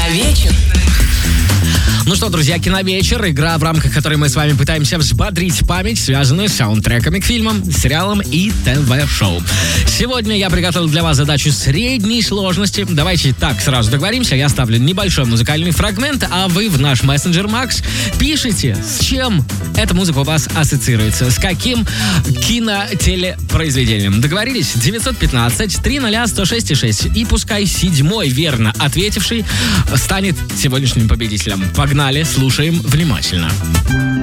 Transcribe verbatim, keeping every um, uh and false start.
Киновечер. Ну что, друзья, киновечер, игра, в рамках которой мы с вами пытаемся взбодрить память, связанную с саундтреками к фильмам, сериалам и ТВ-шоу. Сегодня я приготовил для вас задачу средней сложности. Давайте так сразу договоримся. Я ставлю небольшой музыкальный фрагмент, а вы в наш мессенджер Макс пишите, с чем эта музыка у вас ассоциируется, с каким кинотелепроизведением. Договорились? девятьсот пятнадцать триста сто шесть шесть. И пускай седьмой верно ответивший станет сегодняшним победителем. Погнали, слушаем внимательно.